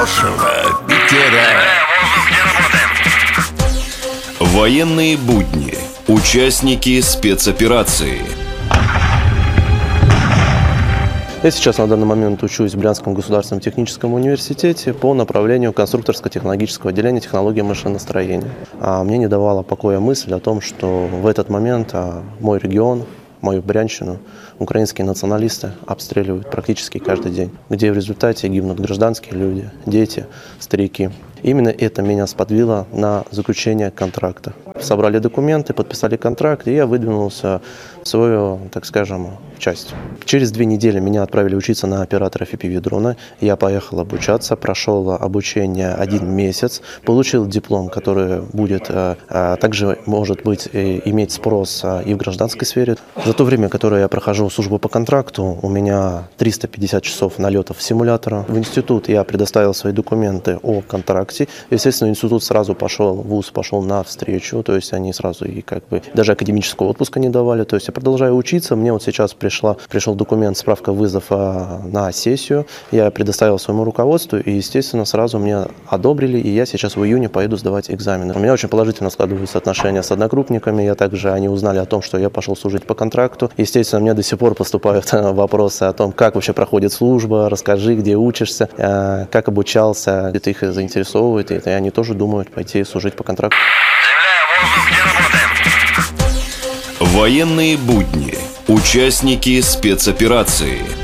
хорошего, Питера. Военные будни. Участники спецоперации. Я сейчас на данный момент учусь в Брянском государственном техническом университете по направлению конструкторско-технологического отделения технологии машиностроения. Мне не давала покоя мысль о том, что в этот момент мой регион, мою Брянщину, украинские националисты обстреливают практически каждый день, где в результате гибнут гражданские люди, дети, старики. Именно это меня сподвигло на заключение контракта. Собрали документы, подписали контракт, и я выдвинулся в свою, так скажем, часть. Через 2 недели меня отправили учиться на оператора FPV-дрона. Я поехал обучаться, прошел обучение 1 месяц, получил диплом, который будет также, может быть, иметь спрос и в гражданской сфере. За то время, которое я прохожу службу по контракту, у меня 350 часов налетов симулятора. В институт я предоставил свои документы о контракте. Естественно, институт сразу пошел, вуз пошел навстречу, то есть они сразу и даже академического отпуска не давали. То есть я продолжаю учиться, мне вот сейчас пришел документ, справка вызова на сессию, я предоставил своему руководству, и, естественно, сразу мне одобрили, и я сейчас в июне поеду сдавать экзамены. У меня очень положительно складываются отношения с однокрупниками, они узнали о том, что я пошел служить по контракту. Естественно, мне до сих пор поступают вопросы о том, как вообще проходит служба, расскажи, где учишься, как обучался, это их заинтересовывает, и они тоже думают пойти служить по контракту. Военные будни. Участники спецоперации.